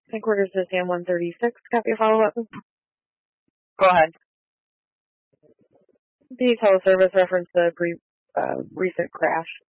Headquarters to Sam 136. Copy of follow-up. Go ahead. The teleservice referenced the recent crash.